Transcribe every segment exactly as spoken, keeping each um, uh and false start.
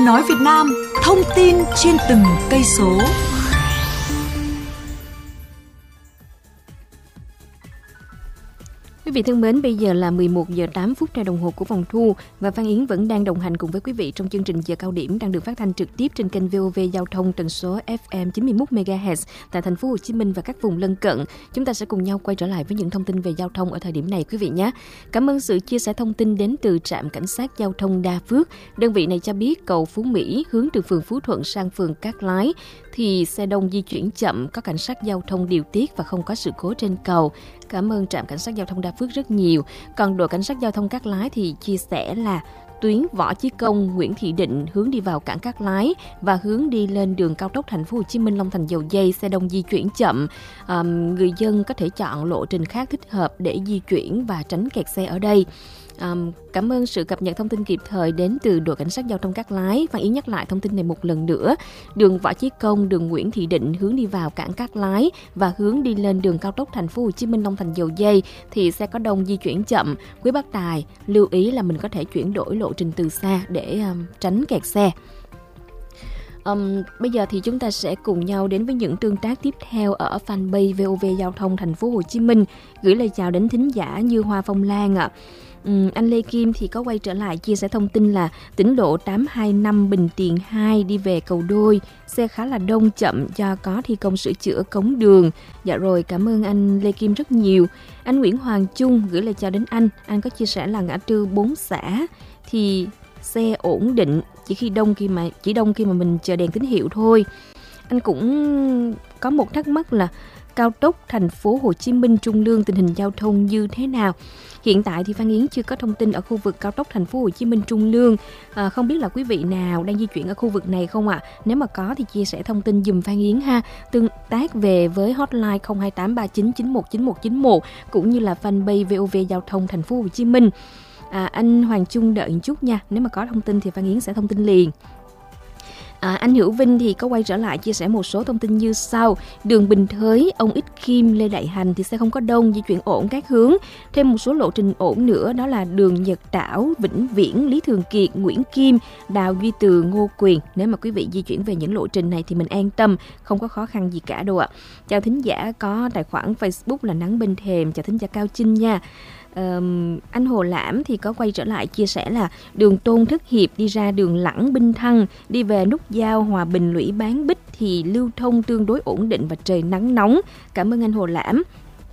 Nói Việt Nam, thông tin trên từng cây số. Quý vị thân mến, bây giờ là mười một giờ tám phút theo đồng hồ của phòng thu và Phan Yến vẫn đang đồng hành cùng với quý vị trong chương trình Giờ Cao Điểm đang được phát thanh trực tiếp trên kênh vê o vê Giao thông tần số ép em chín mươi mốt mê ga héc tại thành phố Hồ Chí Minh và các vùng lân cận. Chúng ta sẽ cùng nhau quay trở lại với những thông tin về giao thông ở thời điểm này quý vị nhé. Cảm ơn sự chia sẻ thông tin đến từ trạm cảnh sát giao thông Đa Phước. Đơn vị này cho biết cầu Phú Mỹ hướng từ phường Phú Thuận sang phường Cát Lái thì xe đông di chuyển chậm, có cảnh sát giao thông điều tiết và không có sự cố trên cầu. Cảm ơn trạm cảnh sát giao thông Đa Phước rất nhiều. Còn đội cảnh sát giao thông Cát Lái thì chia sẻ là tuyến Võ Chí Công, Nguyễn Thị Định hướng đi vào cảng Cát Lái và hướng đi lên đường cao tốc thành phố Hồ Chí Minh Long Thành Dầu Giây xe đông di chuyển chậm. À, người dân có thể chọn lộ trình khác thích hợp để di chuyển và tránh kẹt xe ở đây. À, cảm ơn sự cập nhật thông tin kịp thời đến từ đội cảnh sát giao thông Cát Lái. Phan Yến nhắc lại thông tin này một lần nữa. Đường Võ Chí Công, đường Nguyễn Thị Định hướng đi vào cảng Cát Lái và hướng đi lên đường cao tốc thành phố Hồ Chí Minh Long Thành Dầu Giây thì xe có đông di chuyển chậm. Quý bác tài lưu ý là mình có thể chuyển đổi lộ trình từ xa để um, tránh kẹt xe. Um, bây giờ thì chúng ta sẽ cùng nhau đến với những tương tác tiếp theo ở fanpage vê o vê Giao thông thành phố Hồ Chí Minh. Gửi lời chào đến thính giả như Hoa Phong Lan ạ. À. Um, anh Lê Kim thì có quay trở lại chia sẻ thông tin là tỉnh lộ tám hai năm Bình Tiền hai đi về Cầu Đôi, xe khá là đông chậm do có thi công sửa chữa cống đường. Dạ rồi, cảm ơn anh Lê Kim rất nhiều. Anh Nguyễn Hoàng Trung gửi lời chào đến anh. Anh có chia sẻ là ngã tư bốn xã thì xe ổn định, chỉ khi đông khi mà chỉ đông khi mà mình chờ đèn tín hiệu thôi. Anh cũng có một thắc mắc là cao tốc thành phố Hồ Chí Minh Trung Lương tình hình giao thông như thế nào? Hiện tại thì Phan Yến chưa có thông tin ở khu vực cao tốc thành phố Hồ Chí Minh Trung Lương. À, không biết là quý vị nào đang di chuyển ở khu vực này không ạ? À? Nếu mà có thì chia sẻ thông tin dùm Phan Yến ha. Tương tác về với hotline không hai tám ba chín chín một chín một chín một cũng như là fanpage vê o vê Giao thông thành phố Hồ Chí Minh. À, anh Hoàng Trung đợi một chút nha. Nếu mà có thông tin thì Phan Yến sẽ thông tin liền. À, anh Hữu Vinh thì có quay trở lại chia sẻ một số thông tin như sau. Đường Bình Thới, ông Ích Kim, Lê Đại Hành thì xe không có đông, di chuyển ổn các hướng. Thêm một số lộ trình ổn nữa đó là đường Nhật Tảo, Vĩnh Viễn, Lý Thường Kiệt, Nguyễn Kim, Đào Duy Từ, Ngô Quyền. Nếu mà quý vị di chuyển về những lộ trình này thì mình an tâm, không có khó khăn gì cả đâu ạ. Chào thính giả có tài khoản Facebook là Nắng Bên Thềm, chào thính giả Cao Trinh nha. Um, anh Hồ Lãm thì có quay trở lại chia sẻ là đường Tôn Thất Hiệp đi ra đường Lẳng Binh Thăng, đi về nút giao Hòa Bình Lũy Bán Bích thì lưu thông tương đối ổn định và trời nắng nóng. Cảm ơn anh Hồ Lãm.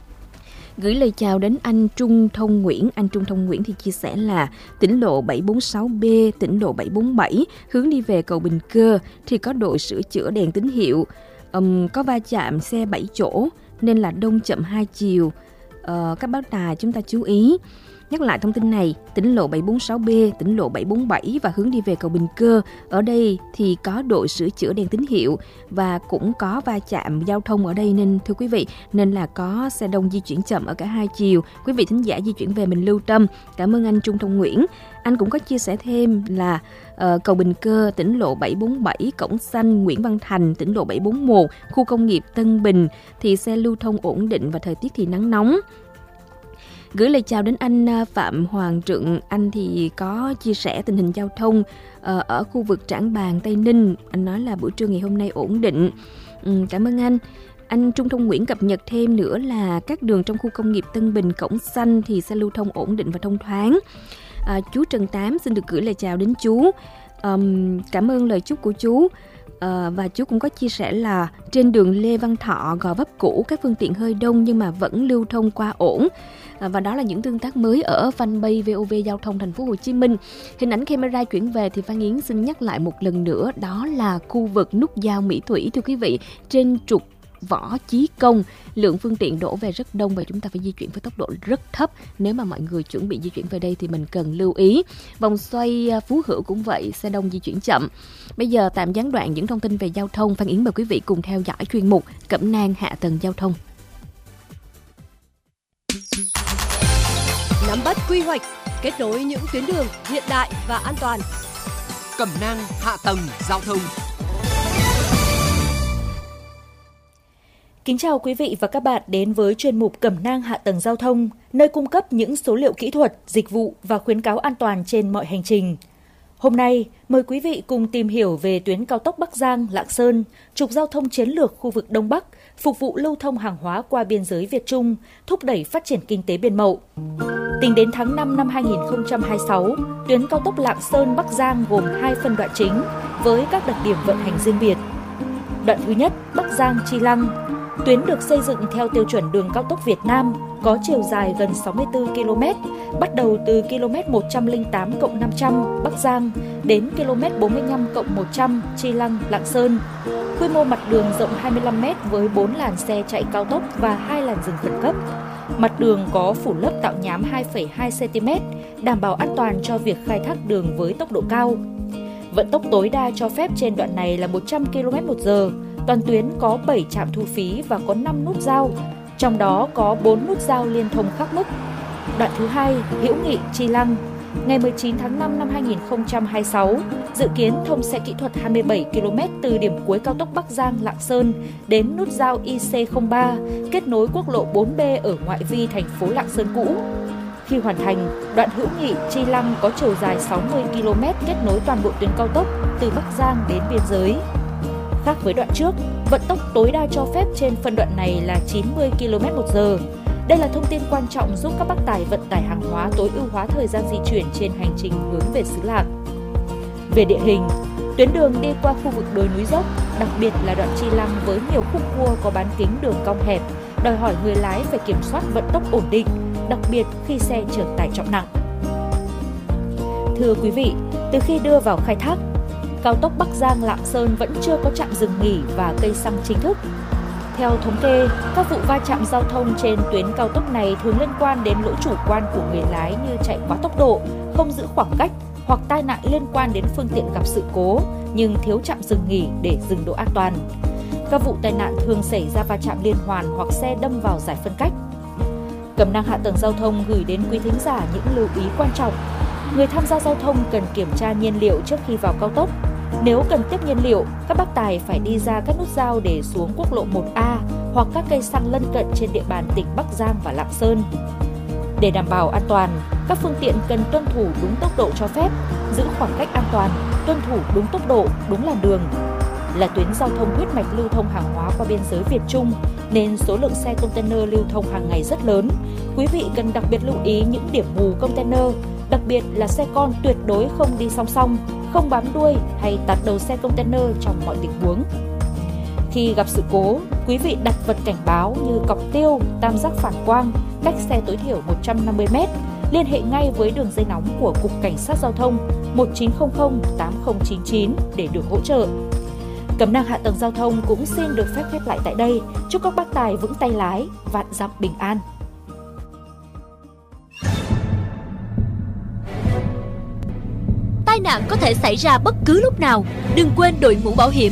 Gửi lời chào đến anh Trung Thông Nguyễn. Anh Trung Thông Nguyễn thì chia sẻ là tỉnh lộ bảy bốn sáu B, tỉnh lộ bảy bốn bảy hướng đi về cầu Bình Cơ thì có đội sửa chữa đèn tín hiệu, um, có va chạm xe bảy chỗ nên là đông chậm hai chiều. Uh, các báo đài chúng ta chú ý. Nhắc lại thông tin này, tỉnh lộ bảy bốn sáu B, tỉnh lộ bảy bốn bảy và hướng đi về cầu Bình Cơ. Ở đây thì có đội sửa chữa đèn tín hiệu và cũng có va chạm giao thông ở đây nên thưa quý vị, nên là có xe đông di chuyển chậm ở cả hai chiều. Quý vị thính giả di chuyển về mình lưu tâm. Cảm ơn anh Trung Thông Nguyễn. Anh cũng có chia sẻ thêm là uh, cầu Bình Cơ, tỉnh lộ bảy bốn bảy, Cổng Xanh, Nguyễn Văn Thành, tỉnh lộ bảy bốn một, khu công nghiệp Tân Bình thì xe lưu thông ổn định và thời tiết thì nắng nóng. Gửi lời chào đến anh Phạm Hoàng Trượng. Anh thì có chia sẻ tình hình giao thông uh, ở khu vực Trảng Bàng, Tây Ninh. Anh nói là buổi trưa ngày hôm nay ổn định. Um, cảm ơn anh. Anh Trung Thông Nguyễn cập nhật thêm nữa là các đường trong khu công nghiệp Tân Bình, Cổng Xanh thì xe lưu thông ổn định và thông thoáng. À, chú Trần Tám xin được gửi lời chào đến chú. Um, cảm ơn lời chúc của chú. À, và chú cũng có chia sẻ là trên đường Lê Văn Thọ, Gò Vấp cũ các phương tiện hơi đông nhưng mà vẫn lưu thông qua ổn. À, và đó là những tương tác mới ở fanpage vê o vê Giao thông thành phố Hồ Chí Minh. Hình ảnh camera chuyển về thì Phan Yến xin nhắc lại một lần nữa, đó là khu vực nút giao Mỹ Thủy thưa quý vị, trên trục Võ Chí Công, lượng phương tiện đổ về rất đông và chúng ta phải di chuyển với tốc độ rất thấp. Nếu mà mọi người chuẩn bị di chuyển về đây thì mình cần lưu ý. Vòng xoay Phú Hữu cũng vậy, xe đông di chuyển chậm. Bây giờ tạm gián đoạn những thông tin về giao thông. Phan Yến mời quý vị cùng theo dõi chuyên mục Cẩm nang hạ tầng giao thông. Nắm bắt quy hoạch, kết nối những tuyến đường hiện đại và an toàn. Cẩm nang hạ tầng giao thông. Kính chào quý vị và các bạn đến với chuyên mục Cẩm nang hạ tầng giao thông, nơi cung cấp những số liệu kỹ thuật, dịch vụ và khuyến cáo an toàn trên mọi hành trình. Hôm nay, mời quý vị cùng tìm hiểu về tuyến cao tốc Bắc Giang - Lạng Sơn, trục giao thông chiến lược khu vực Đông Bắc, phục vụ lưu thông hàng hóa qua biên giới Việt Trung, thúc đẩy phát triển kinh tế biên mậu. Tính đến tháng năm năm hai nghìn không trăm hai mươi sáu, tuyến cao tốc Lạng Sơn - Bắc Giang gồm hai phân đoạn chính với các đặc điểm vận hành riêng biệt. Đoạn thứ nhất, Bắc Giang - Chi Lăng. Tuyến được xây dựng theo tiêu chuẩn đường cao tốc Việt Nam, có chiều dài gần sáu mươi tư ki lô mét, bắt đầu từ km một trăm lẻ tám cộng năm trăm Bắc Giang đến km bốn mươi lăm cộng một trăm Chi Lăng - Lạng Sơn. Quy mô mặt đường rộng hai mươi lăm mét với bốn làn xe chạy cao tốc và hai làn dừng khẩn cấp. Mặt đường có phủ lớp tạo nhám hai phẩy hai xăng ti mét, đảm bảo an toàn cho việc khai thác đường với tốc độ cao. Vận tốc tối đa cho phép trên đoạn này là một trăm ki lô mét một giờ. Toàn tuyến có bảy trạm thu phí và có năm nút giao, trong đó có bốn nút giao liên thông khác mức. Đoạn thứ hai, Hữu Nghị - Chi Lăng. Ngày mười chín tháng năm năm hai nghìn không trăm hai mươi sáu, dự kiến thông xe kỹ thuật hai mươi bảy ki lô mét từ điểm cuối cao tốc Bắc Giang - Lạng Sơn đến nút giao I C không ba, kết nối quốc lộ bốn B ở ngoại vi thành phố Lạng Sơn cũ. Khi hoàn thành, đoạn Hữu Nghị - Chi Lăng có chiều dài sáu mươi ki lô mét kết nối toàn bộ tuyến cao tốc từ Bắc Giang đến biên giới. Khác với đoạn trước, vận tốc tối đa cho phép trên phân đoạn này là chín mươi ki lô mét một giờ. Đây là thông tin quan trọng giúp các bác tài vận tải hàng hóa tối ưu hóa thời gian di chuyển trên hành trình hướng về xứ Lạng. Về địa hình, tuyến đường đi qua khu vực đồi núi dốc, đặc biệt là đoạn Chi Lăng với nhiều khúc cua có bán kính đường cong hẹp, đòi hỏi người lái phải kiểm soát vận tốc ổn định, đặc biệt khi xe chở tải trọng nặng. Thưa quý vị, từ khi đưa vào khai thác, cao tốc Bắc Giang - Lạng Sơn vẫn chưa có trạm dừng nghỉ và cây xăng chính thức. Theo thống kê, các vụ va chạm giao thông trên tuyến cao tốc này thường liên quan đến lỗi chủ quan của người lái như chạy quá tốc độ, không giữ khoảng cách hoặc tai nạn liên quan đến phương tiện gặp sự cố nhưng thiếu trạm dừng nghỉ để dừng độ an toàn. Các vụ tai nạn thường xảy ra va chạm liên hoàn hoặc xe đâm vào giải phân cách. Cẩm nang hạ tầng giao thông gửi đến quý thính giả những lưu ý quan trọng. Người tham gia giao thông cần kiểm tra nhiên liệu trước khi vào cao tốc. Nếu cần tiếp nhiên liệu, các bác tài phải đi ra các nút giao để xuống quốc lộ một A hoặc các cây xăng lân cận trên địa bàn tỉnh Bắc Giang và Lạng Sơn. Để đảm bảo an toàn, các phương tiện cần tuân thủ đúng tốc độ cho phép, giữ khoảng cách an toàn, tuân thủ đúng tốc độ, đúng làn đường. Là tuyến giao thông huyết mạch lưu thông hàng hóa qua biên giới Việt Trung, nên số lượng xe container lưu thông hàng ngày rất lớn. Quý vị cần đặc biệt lưu ý những điểm mù container, đặc biệt là xe con tuyệt đối không đi song song, không bám đuôi hay tạt đầu xe container trong mọi tình huống. Khi gặp sự cố, quý vị đặt vật cảnh báo như cọc tiêu, tam giác phản quang, cách xe tối thiểu một trăm năm mươi mét, liên hệ ngay với đường dây nóng của Cục Cảnh sát Giao thông một chín không không tám không chín chín để được hỗ trợ. Cẩm nang hạ tầng giao thông cũng xin được phép khép lại tại đây. Chúc các bác tài vững tay lái, vạn dặm bình an. Tai nạn có thể xảy ra bất cứ lúc nào, đừng quên đội mũ bảo hiểm.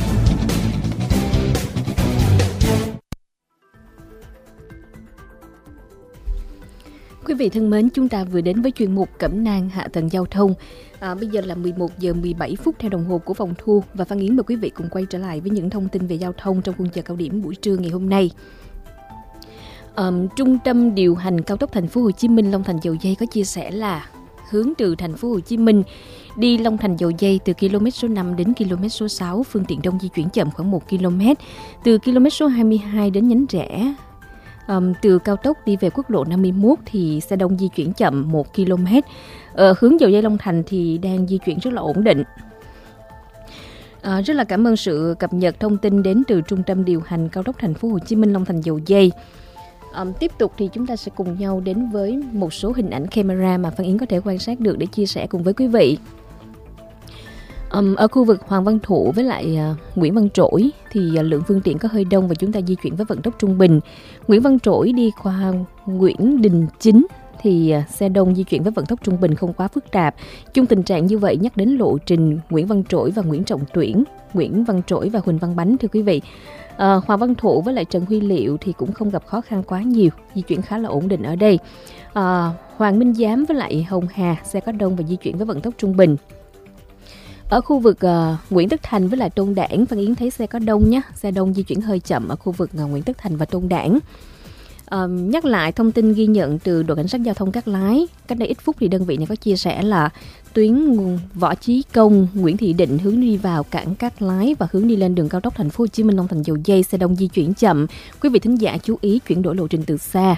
Quý vị thân mến, chúng ta vừa đến với chuyên mục Cẩm nang hạ tầng giao thông. À, bây giờ là mười một giờ mười bảy phút theo đồng hồ của phòng thu, và Phan Yến mời quý vị cùng quay trở lại với những thông tin về giao thông trong khung giờ cao điểm buổi trưa ngày hôm nay. Um, Trung tâm điều hành cao tốc Thành phố Hồ Chí Minh Long Thành Dầu Giây có chia sẻ là hướng từ Thành phố Hồ Chí Minh đi Long Thành Dầu Giây từ km số năm đến km số sáu, phương tiện đông di chuyển chậm khoảng một ki lô mét. Từ km số hai mươi hai đến nhánh rẽ um, từ cao tốc đi về quốc lộ năm mươi mốt thì xe đông di chuyển chậm một ki lô mét. Ở hướng Dầu Giây Long Thành thì đang di chuyển rất là ổn định. À, rất là cảm ơn sự cập nhật thông tin đến từ Trung tâm điều hành cao tốc Thành phố Hồ Chí Minh Long Thành Dầu Giây. Um, tiếp tục thì chúng ta sẽ cùng nhau đến với một số hình ảnh camera mà Phan Yến có thể quan sát được để chia sẻ cùng với quý vị. Um, ở khu vực Hoàng Văn Thụ với lại uh, Nguyễn Văn Trỗi thì uh, lượng phương tiện có hơi đông và chúng ta di chuyển với vận tốc trung bình. Nguyễn Văn Trỗi đi qua Nguyễn Đình Chính thì uh, xe đông di chuyển với vận tốc trung bình, không quá phức tạp. Chung tình trạng như vậy nhắc đến lộ trình Nguyễn Văn Trỗi và Nguyễn Trọng Tuyển, Nguyễn Văn Trỗi và Huỳnh Văn Bánh thưa quý vị. À, Hoàng Văn Thụ với lại Trần Huy Liệu thì cũng không gặp khó khăn quá nhiều, di chuyển khá là ổn định ở đây. À, Hoàng Minh Giám với lại Hồng Hà xe có đông và di chuyển với vận tốc trung bình. Ở khu vực uh, Nguyễn Tất Thành với lại Tôn Đản, Phan Yến thấy xe có đông nhé, xe đông di chuyển hơi chậm ở khu vực uh, Nguyễn Tất Thành và Tôn Đản. À, nhắc lại thông tin ghi nhận từ đội cảnh sát giao thông Cát Lái. Cách đây ít phút thì đơn vị này có chia sẻ là tuyến Võ Chí Công, Nguyễn Thị Định hướng đi vào cảng Cát Lái và hướng đi lên đường cao tốc Thành phố Hồ Chí Minh Long Thành Dầu Giây xe đông di chuyển chậm. Quý vị thính giả chú ý chuyển đổi lộ trình từ xa.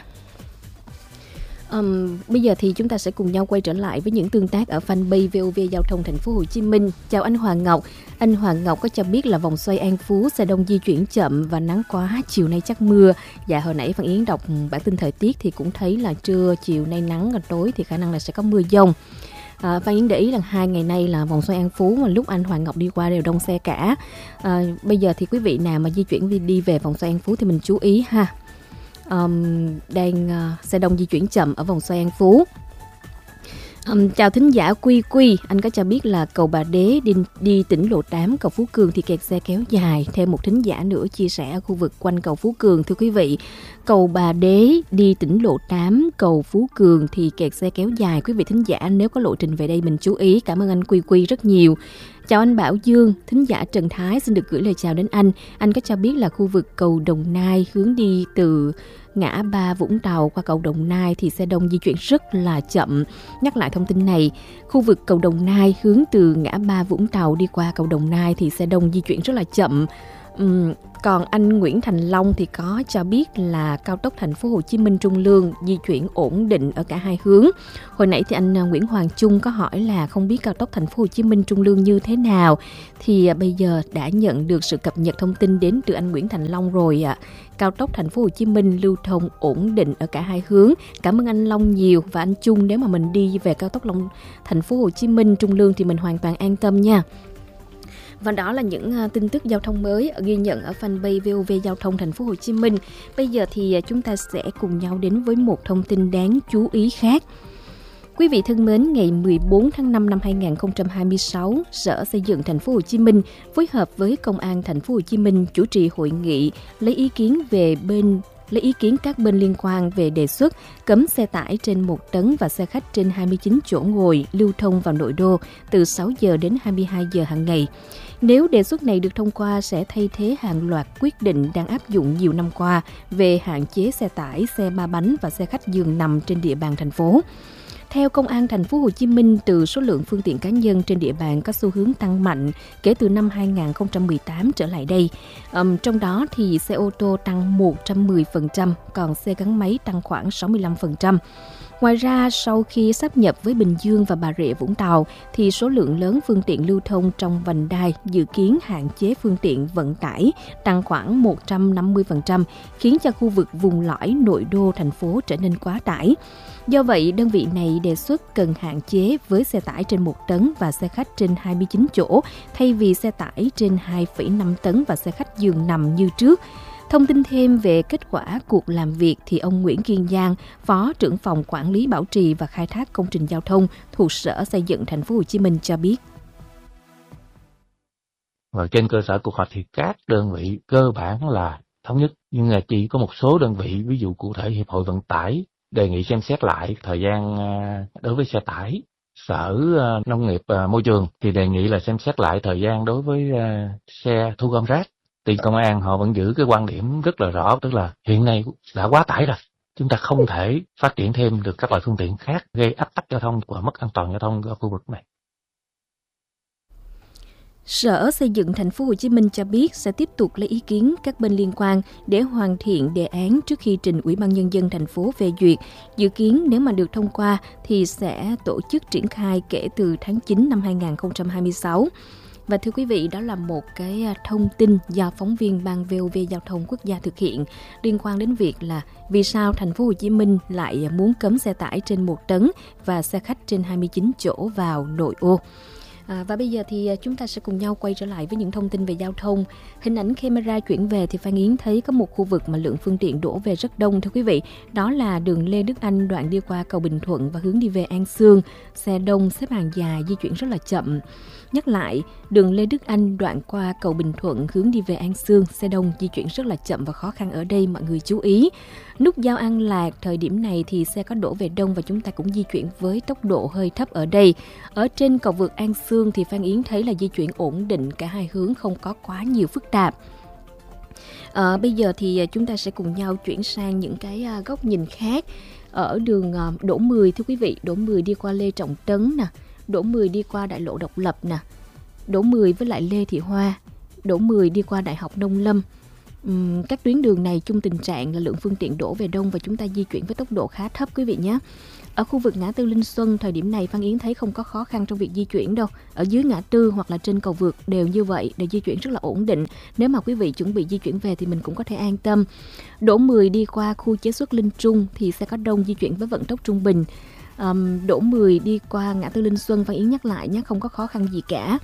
Um, bây giờ thì chúng ta sẽ cùng nhau quay trở lại với những tương tác ở fanpage vê o vê Giao thông Thành phố Hồ Chí Minh. Chào anh Hoàng Ngọc. Anh Hoàng Ngọc có cho biết là vòng xoay An Phú xe đông di chuyển chậm và nắng quá, chiều nay chắc mưa. Dạ hồi nãy Phan Yến đọc bản tin thời tiết thì cũng thấy là trưa chiều nay nắng và tối thì khả năng là sẽ có mưa dông. À, Phan Yến để ý là hai ngày nay là vòng xoay An Phú mà lúc anh Hoàng Ngọc đi qua đều đông xe cả. À, bây giờ thì quý vị nào mà di chuyển đi về vòng xoay An Phú thì mình chú ý ha. Um, đang uh, xe đông di chuyển chậm ở vòng xoay An Phú. Um, chào thính giả Quy Quy, anh có cho biết là cầu Bà Đế đi, đi tỉnh lộ tám cầu Phú Cường thì kẹt xe kéo dài. Thêm một thính giả nữa chia sẻ ở khu vực quanh cầu Phú Cường. Thưa quý vị, cầu Bà Đế đi tỉnh lộ tám cầu Phú Cường thì kẹt xe kéo dài. Quý vị thính giả nếu có lộ trình về đây mình chú ý. Cảm ơn anh Quy Quy rất nhiều. Chào anh Bảo Dương, thính giả Trần Thái xin được gửi lời chào đến anh. Anh có cho biết là khu vực cầu Đồng Nai hướng đi từ ngã ba Vũng Tàu qua cầu Đồng Nai thì xe đông di chuyển rất là chậm. Nhắc lại thông tin này, khu vực cầu Đồng Nai hướng từ ngã ba Vũng Tàu đi qua cầu Đồng Nai thì xe đông di chuyển rất là chậm. Uhm, còn anh Nguyễn Thành Long thì có cho biết là cao tốc Thành phố Hồ Chí Minh Trung Lương di chuyển ổn định ở cả hai hướng. Hồi nãy thì anh Nguyễn Hoàng Trung có hỏi là không biết cao tốc Thành phố Hồ Chí Minh Trung Lương như thế nào, thì bây giờ đã nhận được sự cập nhật thông tin đến từ anh Nguyễn Thành Long rồi ạ. À. Cao tốc Thành phố Hồ Chí Minh lưu thông ổn định ở cả hai hướng. Cảm ơn anh Long nhiều và anh Trung, nếu mà mình đi về cao tốc Long Thành phố Hồ Chí Minh Trung Lương thì mình hoàn toàn an tâm nha. Và đó là những uh, tin tức giao thông mới ghi nhận ở fanpage vê o vê Giao thông Thành phố Hồ Chí Minh. Bây giờ thì uh, chúng ta sẽ cùng nhau đến với một thông tin đáng chú ý khác. Quý vị thân mến, ngày mười bốn tháng năm năm hai nghìn không trăm hai mươi sáu, Sở Xây dựng Thành phố Hồ Chí Minh phối hợp với Công an Thành phố Hồ Chí Minh chủ trì hội nghị lấy ý kiến về bên lấy ý kiến các bên liên quan về đề xuất cấm xe tải trên một tấn và xe khách trên hai mươi chín chỗ ngồi lưu thông vào nội đô từ sáu giờ đến hai mươi hai giờ hàng ngày. Nếu đề xuất này được thông qua sẽ thay thế hàng loạt quyết định đang áp dụng nhiều năm qua về hạn chế xe tải, xe ba bánh và xe khách giường nằm trên địa bàn thành phố. Theo Công an Thành phố Hồ Chí Minh, từ số lượng phương tiện cá nhân trên địa bàn có xu hướng tăng mạnh kể từ năm hai nghìn không trăm mười tám trở lại đây. Um, trong đó thì xe ô tô tăng một trăm mười phần trăm, còn xe gắn máy tăng khoảng sáu mươi lăm phần trăm. Ngoài ra, sau khi sáp nhập với Bình Dương và Bà Rịa Vũng Tàu, thì số lượng lớn phương tiện lưu thông trong vành đai dự kiến hạn chế phương tiện vận tải tăng khoảng một trăm năm mươi phần trăm, khiến cho khu vực vùng lõi nội đô thành phố trở nên quá tải. Do vậy, đơn vị này đề xuất cần hạn chế với xe tải trên một tấn và xe khách trên hai mươi chín chỗ, thay vì xe tải trên hai phẩy năm tấn và xe khách giường nằm như trước. Thông tin thêm về kết quả cuộc làm việc thì ông Nguyễn Kiên Giang, Phó trưởng phòng quản lý bảo trì và khai thác công trình giao thông thuộc Sở Xây dựng Thành phố Hồ Chí Minh cho biết. Và trên cơ sở cuộc họp thì các đơn vị cơ bản là thống nhất, nhưng là chỉ có một số đơn vị, ví dụ cụ thể Hiệp hội Vận tải đề nghị xem xét lại thời gian đối với xe tải. Sở Nông nghiệp Môi trường thì đề nghị là xem xét lại thời gian đối với xe thu gom rác. Thì công an họ vẫn giữ cái quan điểm rất là rõ, tức là hiện nay đã quá tải rồi. Chúng ta không thể phát triển thêm được các loại phương tiện khác gây ách tắc giao thông và mất an toàn giao thông ở khu vực này. Sở Xây dựng Thành phố Hồ Chí Minh cho biết sẽ tiếp tục lấy ý kiến các bên liên quan để hoàn thiện đề án trước khi trình Ủy ban Nhân dân thành phố phê duyệt. Dự kiến nếu mà được thông qua thì sẽ tổ chức triển khai kể từ tháng chín năm hai nghìn không trăm hai mươi sáu. Và thưa quý vị, đó là một cái thông tin do phóng viên ban vê o vê Giao thông Quốc gia thực hiện liên quan đến việc là vì sao Thành phố Hồ Chí Minh lại muốn cấm xe tải trên một tấn và xe khách trên hai mươi chín chỗ vào nội ô. À, và bây giờ thì chúng ta sẽ cùng nhau quay trở lại với những thông tin về giao thông. Hình ảnh camera chuyển về thì Phan Yến thấy có một khu vực mà lượng phương tiện đổ về rất đông thưa quý vị. Đó là đường Lê Đức Anh đoạn đi qua cầu Bình Thuận và hướng đi về An Xương. Xe đông xếp hàng dài di chuyển rất là chậm. Nhắc lại, đường Lê Đức Anh đoạn qua cầu Bình Thuận hướng đi về An Xương, xe đông di chuyển rất là chậm và khó khăn ở đây, mọi người chú ý. Nút giao An Lạc, thời điểm này thì xe có đổ về đông và chúng ta cũng di chuyển với tốc độ hơi thấp ở đây. Ở trên cầu vượt An Xương thì Phan Yến thấy là di chuyển ổn định cả hai hướng, không có quá nhiều phức tạp. À, bây giờ thì chúng ta sẽ cùng nhau chuyển sang những cái góc nhìn khác. Ở đường Đỗ Mười, thưa quý vị, Đỗ Mười đi qua Lê Trọng Tấn nè, Đỗ Mười đi qua Đại lộ Độc Lập nè, Đỗ Mười với lại Lê Thị Hoa, Đỗ Mười đi qua Đại học Nông Lâm. Uhm, các tuyến đường này chung tình trạng là lượng phương tiện đổ về đông và chúng ta di chuyển với tốc độ khá thấp quý vị nhé. Ở khu vực ngã tư Linh Xuân, thời điểm này Phan Yến thấy không có khó khăn trong việc di chuyển đâu. Ở dưới ngã tư hoặc là trên cầu vượt đều như vậy, đều di chuyển rất là ổn định. Nếu mà quý vị chuẩn bị di chuyển về thì mình cũng có thể an tâm. Đỗ Mười đi qua khu chế xuất Linh Trung thì sẽ có đông di chuyển với vận tốc trung bình. Um, Đỗ Mười đi qua ngã tư Linh Xuân, Phan Yến nhắc lại nhé, không có khó khăn gì cả.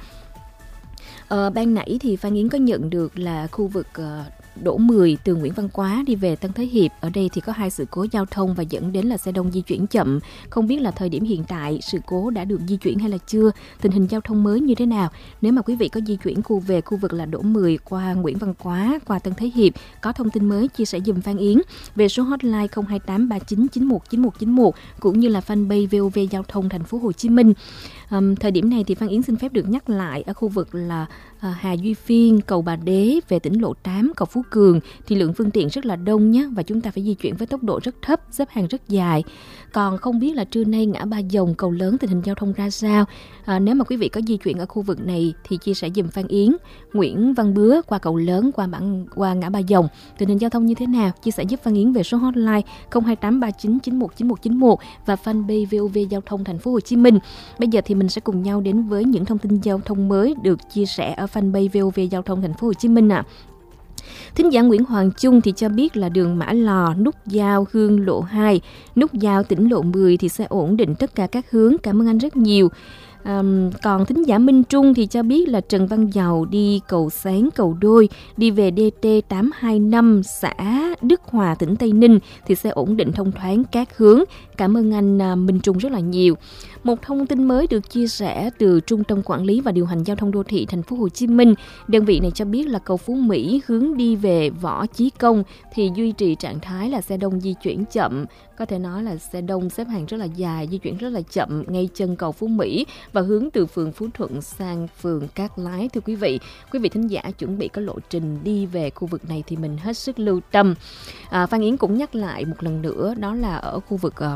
Ờ, ban nãy thì Phan Yến có nhận được là khu vực uh, Đỗ Mười từ Nguyễn Văn Quá đi về Tân Thới Hiệp. Ở đây thì có hai sự cố giao thông và dẫn đến là xe đông di chuyển chậm. Không biết là thời điểm hiện tại sự cố đã được di chuyển hay là chưa, tình hình giao thông mới như thế nào. Nếu mà quý vị có di chuyển khu về khu vực là Đỗ Mười qua Nguyễn Văn Quá, qua Tân Thới Hiệp, có thông tin mới chia sẻ dùm Phan Yến về số hotline không hai tám ba chín chín một chín một chín một cũng như là fanpage vê o vê Giao thông Thành phố Hồ Chí Minh. Um, thời điểm này thì Phan Yến xin phép được nhắc lại ở khu vực là uh, Hà Duy Phiên, cầu Bà Đế về tỉnh lộ tám, cầu Phú Cường thì lượng phương tiện rất là đông nhé, và chúng ta phải di chuyển với tốc độ rất thấp, xếp hàng rất dài. Còn không biết là trưa nay ngã Ba Dòng, cầu Lớn tình hình giao thông ra sao. À, nếu mà quý vị có di chuyển ở khu vực này thì chia sẻ dùm Phan Yến. Nguyễn Văn Bứa qua cầu Lớn, qua bản qua ngã Ba Dòng tình hình giao thông như thế nào, chia sẻ giúp Phan Yến về số hotline không hai tám ba chín chín một chín một chín một và fanpage vê o vê Giao thông Thành phố Hồ Chí Minh. Bây giờ thì mình sẽ cùng nhau đến với những thông tin giao thông mới được chia sẻ ở fanpage vê o vê Giao thông Thành phố Hồ Chí Minh ạ. À. Thính giả Nguyễn Hoàng Trung thì cho biết là đường Mã Lò, nút giao Hương lộ hai, nút giao tỉnh lộ mười thì sẽ ổn định tất cả các hướng. Cảm ơn anh rất nhiều. Um, còn thính giả Minh Trung thì cho biết là Trần Văn Dầu đi cầu Sáng, cầu Đôi, đi về đê tê tám hai năm xã Đức Hòa, tỉnh Tây Ninh thì sẽ ổn định thông thoáng các hướng. Cảm ơn anh uh, Minh Trung rất là nhiều. Một thông tin mới được chia sẻ từ Trung tâm Quản lý và Điều hành Giao thông Đô thị Thành phố Hồ Chí Minh. Đơn vị này cho biết là cầu Phú Mỹ hướng đi về Võ Chí Công thì duy trì trạng thái là xe đông di chuyển chậm. Có thể nói là xe đông xếp hàng rất là dài, di chuyển rất là chậm ngay chân cầu Phú Mỹ và hướng từ phường Phú Thuận sang phường Cát Lái. Thưa quý vị, quý vị thính giả chuẩn bị có lộ trình đi về khu vực này thì mình hết sức lưu tâm. À, Phan Yến cũng nhắc lại một lần nữa, đó là ở khu vực uh,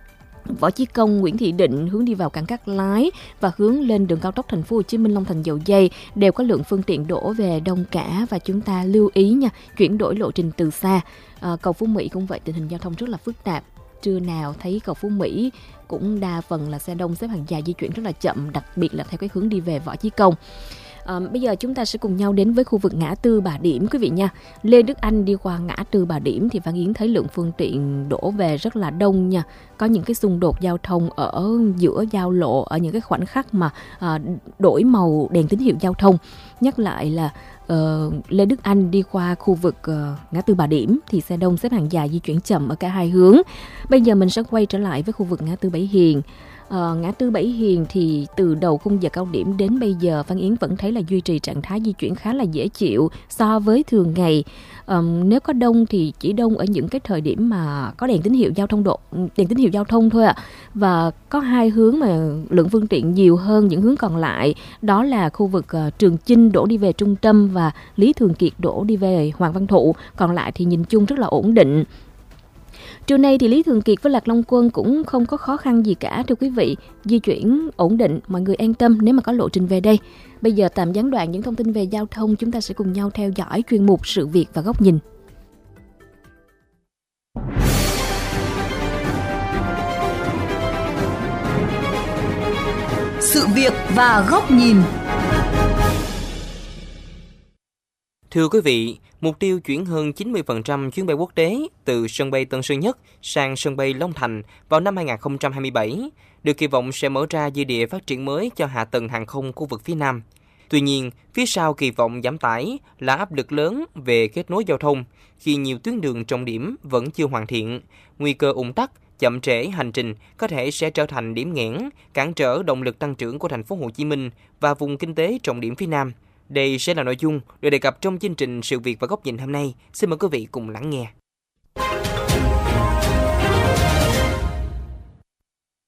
Võ Chí Công, Nguyễn Thị Định hướng đi vào cảng Cát Lái và hướng lên đường cao tốc Thành phố Hồ Chí Minh Long Thành Dầu Giây đều có lượng phương tiện đổ về đông cả, và chúng ta lưu ý nha, chuyển đổi lộ trình từ xa. À, cầu Phú Mỹ cũng vậy, tình hình giao thông rất là phức tạp. Trưa nào thấy cầu Phú Mỹ cũng đa phần là xe đông xếp hàng dài, di chuyển rất là chậm, đặc biệt là theo cái hướng đi về Võ Chí Công. À, bây giờ chúng ta sẽ cùng nhau đến với khu vực ngã tư Bà Điểm quý vị nha. Lê Đức Anh đi qua ngã tư Bà Điểm thì Phan Yến thấy lượng phương tiện đổ về rất là đông nha. Có những cái xung đột giao thông ở giữa giao lộ, ở những cái khoảnh khắc mà à, đổi màu đèn tín hiệu giao thông. Nhắc lại là uh, Lê Đức Anh đi qua khu vực uh, ngã tư Bà Điểm thì xe đông xếp hàng dài, di chuyển chậm ở cả hai hướng. Bây giờ mình sẽ quay trở lại với khu vực ngã tư Bảy Hiền. Ờ, ngã tư Bảy Hiền thì từ đầu khung giờ cao điểm đến bây giờ Phan Yến vẫn thấy là duy trì trạng thái di chuyển khá là dễ chịu so với thường ngày. Ờ, nếu có đông thì chỉ đông ở những cái thời điểm mà có đèn tín hiệu giao thông độ đèn tín hiệu giao thông thôi ạ. À. Và có hai hướng mà lượng phương tiện nhiều hơn những hướng còn lại, đó là khu vực uh, Trường Chinh đổ đi về trung tâm và Lý Thường Kiệt đổ đi về Hoàng Văn Thụ. Còn lại thì nhìn chung rất là ổn định. Trưa nay thì Lý Thường Kiệt với Lạc Long Quân cũng không có khó khăn gì cả thưa quý vị. Di chuyển ổn định, mọi người an tâm nếu mà có lộ trình về đây. Bây giờ tạm gián đoạn những thông tin về giao thông, chúng ta sẽ cùng nhau theo dõi chuyên mục Sự việc và góc nhìn. Sự việc và góc nhìn. Thưa quý vị, mục tiêu chuyển hơn chín mươi phần trăm chuyến bay quốc tế từ sân bay Tân Sơn Nhất sang sân bay Long Thành vào năm hai không hai bảy được kỳ vọng sẽ mở ra dư địa phát triển mới cho hạ tầng hàng không khu vực phía Nam. Tuy nhiên, phía sau kỳ vọng giảm tải là áp lực lớn về kết nối giao thông khi nhiều tuyến đường trọng điểm vẫn chưa hoàn thiện, nguy cơ ùn tắc, chậm trễ hành trình có thể sẽ trở thành điểm nghẽn, cản trở động lực tăng trưởng của thành phố Hồ Chí Minh và vùng kinh tế trọng điểm phía Nam. Đây sẽ là nội dung được đề cập trong chương trình Sự việc và góc nhìn hôm nay. Xin mời quý vị cùng lắng nghe.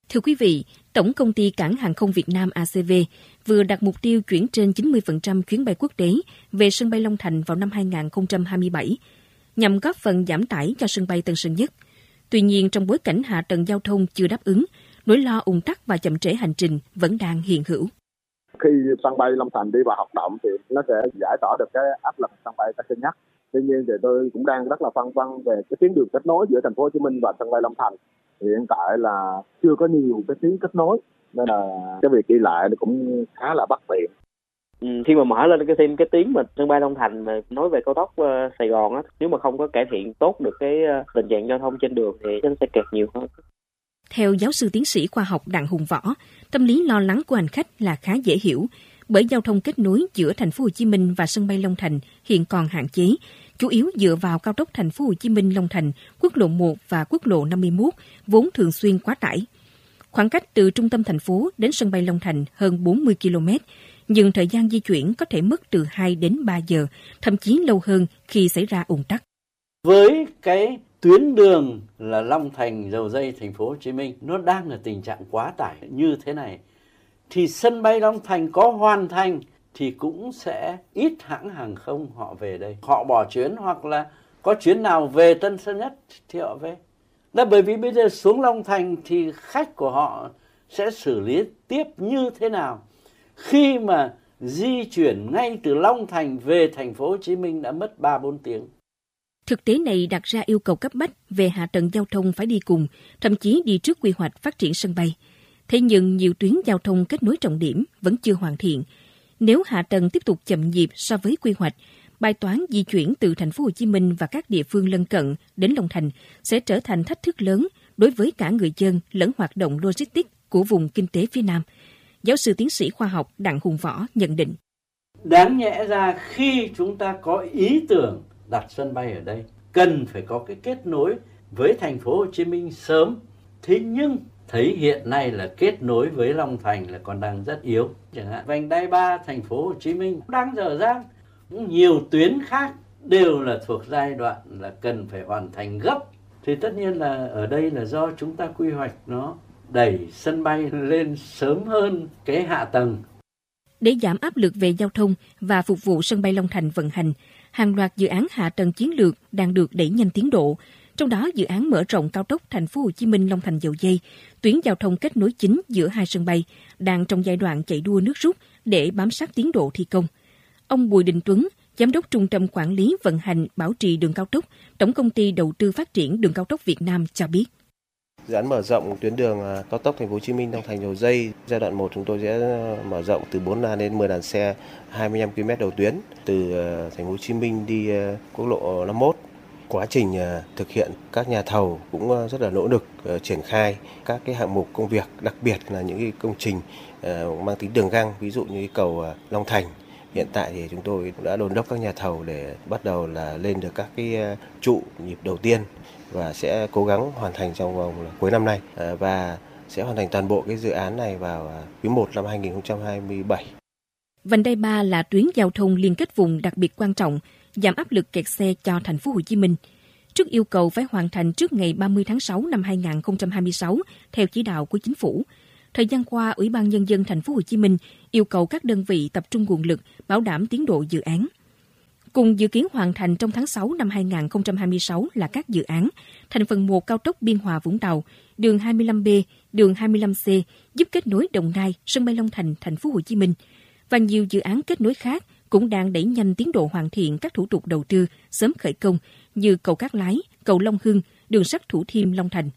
Thưa quý vị, Tổng Công ty Cảng Hàng không Việt Nam A C V vừa đặt mục tiêu chuyển trên chín mươi phần trăm chuyến bay quốc tế về sân bay Long Thành vào năm hai không hai bảy, nhằm góp phần giảm tải cho sân bay Tân Sơn Nhất. Tuy nhiên, trong bối cảnh hạ tầng giao thông chưa đáp ứng, nỗi lo ùn tắc và chậm trễ hành trình vẫn đang hiện hữu. Khi sân bay Long Thành đi vào hoạt động thì nó sẽ giải tỏa được cái áp lực sân bay Tân Sơn Nhất. Tuy nhiên thì tôi cũng đang rất là phân vân về cái tuyến đường kết nối giữa thành phố Hồ Chí Minh và sân bay Long Thành. Hiện tại là chưa có nhiều cái tuyến kết nối nên là cái việc đi lại cũng khá là bất tiện. Ừ, khi mà mở lên cái thêm cái tuyến mà sân bay Long Thành mà nối về cao tốc uh, Sài Gòn á, nếu mà không có cải thiện tốt được cái uh, tình trạng giao thông trên đường thì nó sẽ kẹt nhiều hơn. Theo giáo sư tiến sĩ khoa học Đặng Hùng Võ, tâm lý lo lắng của hành khách là khá dễ hiểu, bởi giao thông kết nối giữa thành phố Hồ Chí Minh và sân bay Long Thành hiện còn hạn chế, chủ yếu dựa vào cao tốc thành phố Hồ Chí Minh Long Thành, quốc lộ một và quốc lộ năm mươi mốt vốn thường xuyên quá tải. Khoảng cách từ trung tâm thành phố đến sân bay Long Thành hơn bốn mươi ki lô mét, nhưng thời gian di chuyển có thể mất từ hai đến ba giờ, thậm chí lâu hơn khi xảy ra ùn tắc. Với cái tuyến đường là Long Thành, Dầu Giây, thành phố Hồ Chí Minh, nó đang ở tình trạng quá tải như thế này, thì sân bay Long Thành có hoàn thành thì cũng sẽ ít hãng hàng không họ về đây. Họ bỏ chuyến hoặc là có chuyến nào về Tân Sơn Nhất thì họ về. Là bởi vì bây giờ xuống Long Thành thì khách của họ sẽ xử lý tiếp như thế nào? Khi mà di chuyển ngay từ Long Thành về thành phố Hồ Chí Minh đã mất ba bốn tiếng. Thực tế này đặt ra yêu cầu cấp bách về hạ tầng giao thông phải đi cùng, thậm chí đi trước quy hoạch phát triển sân bay. Thế nhưng nhiều tuyến giao thông kết nối trọng điểm vẫn chưa hoàn thiện. Nếu hạ tầng tiếp tục chậm nhịp so với quy hoạch, bài toán di chuyển từ thành phố Hồ Chí Minh và các địa phương lân cận đến Long Thành sẽ trở thành thách thức lớn đối với cả người dân lẫn hoạt động logistics của vùng kinh tế phía Nam. Giáo sư tiến sĩ khoa học Đặng Hùng Võ nhận định. Đáng nhẽ ra khi chúng ta có ý tưởng đặt sân bay ở đây, cần phải có cái kết nối với thành phố Hồ Chí Minh sớm. Thế nhưng thấy hiện nay là kết nối với Long Thành là còn đang rất yếu. Chẳng hạn vành đai ba thành phố Hồ Chí Minh đang dở dang, nhiều tuyến khác đều là thuộc giai đoạn là cần phải hoàn thành gấp. Thì tất nhiên là ở đây là do chúng ta quy hoạch nó đẩy sân bay lên sớm hơn cái hạ tầng. Để giảm áp lực về giao thông và phục vụ sân bay Long Thành vận hành, hàng loạt dự án hạ tầng chiến lược đang được đẩy nhanh tiến độ. Trong đó, dự án mở rộng cao tốc thành phố Hồ Chí Minh Long Thành Dầu Giây, tuyến giao thông kết nối chính giữa hai sân bay, đang trong giai đoạn chạy đua nước rút để bám sát tiến độ thi công. Ông Bùi Đình Tuấn, Giám đốc Trung tâm Quản lý Vận hành Bảo trì Đường Cao tốc, Tổng Công ty Đầu tư Phát triển Đường Cao tốc Việt Nam cho biết. Dự án mở rộng tuyến đường cao tốc thành phố Hồ Chí Minh Long Thành Dầu Giây giai đoạn một chúng tôi sẽ mở rộng từ bốn làn đến mười làn xe, hai mươi lăm ki lô mét đầu tuyến từ thành phố Hồ Chí Minh đi quốc lộ năm mươi mốt. Quá trình thực hiện, các nhà thầu cũng rất là nỗ lực triển khai các cái hạng mục công việc, đặc biệt là những cái công trình mang tính đường găng, ví dụ như cầu Long Thành. Hiện tại thì chúng tôi đã đôn đốc các nhà thầu để bắt đầu là lên được các cái trụ nhịp đầu tiên và sẽ cố gắng hoàn thành trong vòng cuối năm nay và sẽ hoàn thành toàn bộ cái dự án này vào quý một năm hai không hai bảy. Vành đai ba là tuyến giao thông liên kết vùng đặc biệt quan trọng, giảm áp lực kẹt xe cho thành phố Hồ Chí Minh. Trước yêu cầu phải hoàn thành trước ngày ba mươi tháng sáu năm hai không hai sáu theo chỉ đạo của chính phủ, thời gian qua, Ủy ban Nhân dân thành phố Hồ Chí Minh yêu cầu các đơn vị tập trung nguồn lực bảo đảm tiến độ dự án. Cùng dự kiến hoàn thành trong tháng sáu năm hai không hai sáu là các dự án thành phần một cao tốc Biên Hòa Vũng Tàu, đường hai mươi lăm B, đường hai mươi lăm C giúp kết nối Đồng Nai, sân bay Long Thành, thành phố Hồ Chí Minh và nhiều dự án kết nối khác cũng đang đẩy nhanh tiến độ hoàn thiện các thủ tục đầu tư sớm khởi công như cầu Cát Lái, cầu Long Hưng, đường sắt Thủ Thiêm Long Thành.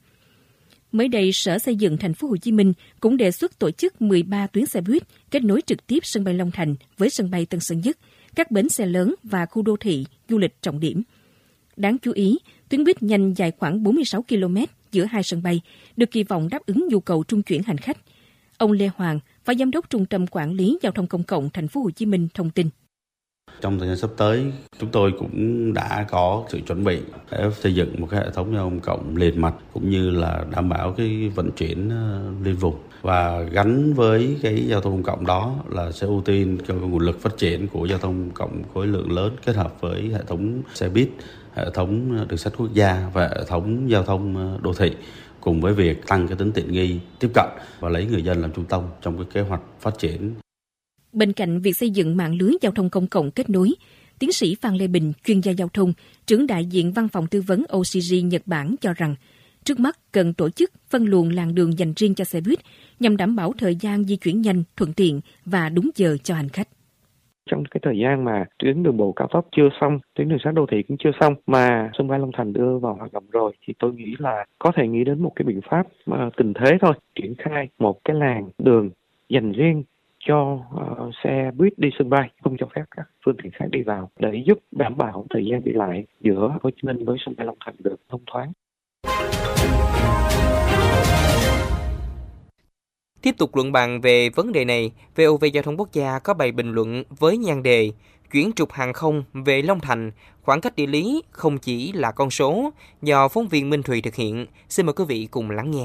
Mới đây, Sở Xây dựng thành phố Hồ Chí Minh cũng đề xuất tổ chức mười ba tuyến xe buýt kết nối trực tiếp sân bay Long Thành với sân bay Tân Sơn Nhất, các bến xe lớn và khu đô thị, du lịch trọng điểm. Đáng chú ý, tuyến buýt nhanh dài khoảng bốn mươi sáu ki lô mét giữa hai sân bay được kỳ vọng đáp ứng nhu cầu trung chuyển hành khách. Ông Lê Hoàng, Phó Giám đốc Trung tâm Quản lý Giao thông Công cộng thành phố Hồ Chí Minh thông tin. Trong thời gian sắp tới, chúng tôi cũng đã có sự chuẩn bị để xây dựng một cái hệ thống giao thông công cộng liền mạch cũng như là đảm bảo cái vận chuyển liên vùng. Và gắn với cái giao thông công cộng đó là sẽ ưu tiên cho nguồn lực phát triển của giao thông công cộng khối lượng lớn kết hợp với hệ thống xe buýt, hệ thống đường sắt quốc gia và hệ thống giao thông đô thị. cùng với việc tăng cái tính tiện nghi tiếp cận và lấy người dân làm trung tâm trong cái kế hoạch phát triển. Bên cạnh việc xây dựng mạng lưới giao thông công cộng kết nối, tiến sĩ Phan Lê Bình, chuyên gia giao thông, trưởng đại diện văn phòng tư vấn o xê giê Nhật Bản cho rằng, trước mắt cần tổ chức phân luồng làn đường dành riêng cho xe buýt nhằm đảm bảo thời gian di chuyển nhanh, thuận tiện và đúng giờ cho hành khách. Trong cái thời gian mà tuyến đường bộ cao tốc chưa xong, tuyến đường sắt đô thị cũng chưa xong mà sân bay Long Thành đưa vào hoạt động rồi, thì tôi nghĩ là có thể nghĩ đến một cái biện pháp uh, tình thế thôi, triển khai một cái làn đường dành riêng cho uh, xe buýt đi sân bay, không cho phép các phương tiện khác đi vào để giúp đảm bảo thời gian đi lại giữa Hồ Chí Minh với sân bay Long Thành được thông thoáng. Tiếp tục luận bàn về vấn đề này, vê o vê Giao thông Quốc gia có bài bình luận với nhan đề Chuyển trục hàng không về Long Thành, khoảng cách địa lý không chỉ là con số, do phóng viên Minh Thùy thực hiện. Xin mời quý vị cùng lắng nghe.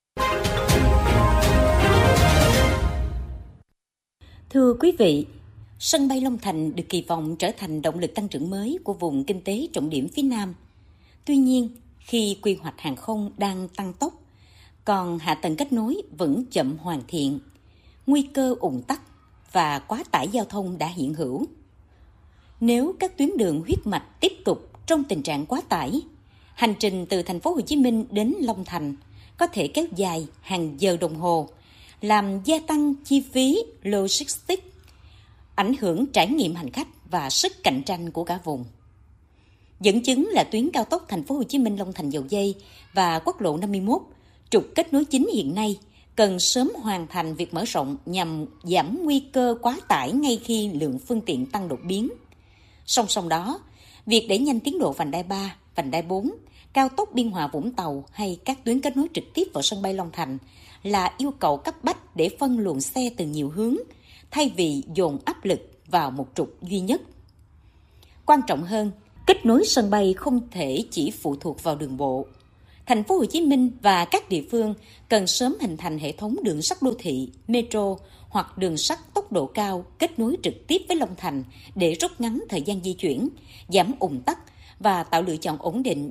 Thưa quý vị, sân bay Long Thành được kỳ vọng trở thành động lực tăng trưởng mới của vùng kinh tế trọng điểm phía Nam. Tuy nhiên, khi quy hoạch hàng không đang tăng tốc, còn hạ tầng kết nối vẫn chậm hoàn thiện, nguy cơ ùn tắc và quá tải giao thông đã hiện hữu. Nếu các tuyến đường huyết mạch tiếp tục trong tình trạng quá tải, hành trình từ thành phố Hồ Chí Minh đến Long Thành có thể kéo dài hàng giờ đồng hồ, làm gia tăng chi phí logistics, ảnh hưởng trải nghiệm hành khách và sức cạnh tranh của cả vùng. Dẫn chứng là tuyến cao tốc thành phố Hồ Chí Minh Long Thành Dầu Giây và quốc lộ năm mươi mốt, trục kết nối chính hiện nay cần sớm hoàn thành việc mở rộng nhằm giảm nguy cơ quá tải ngay khi lượng phương tiện tăng đột biến. Song song đó, việc đẩy nhanh tiến độ vành đai ba, vành đai bốn, cao tốc Biên Hòa Vũng Tàu hay các tuyến kết nối trực tiếp vào sân bay Long Thành là yêu cầu cấp bách để phân luồng xe từ nhiều hướng, thay vì dồn áp lực vào một trục duy nhất. Quan trọng hơn, kết nối sân bay không thể chỉ phụ thuộc vào đường bộ. Thành phố Hồ Chí Minh và các địa phương cần sớm hình thành hệ thống đường sắt đô thị, metro hoặc đường sắt tốc độ cao kết nối trực tiếp với Long Thành để rút ngắn thời gian di chuyển, giảm ùn tắc và tạo lựa chọn ổn định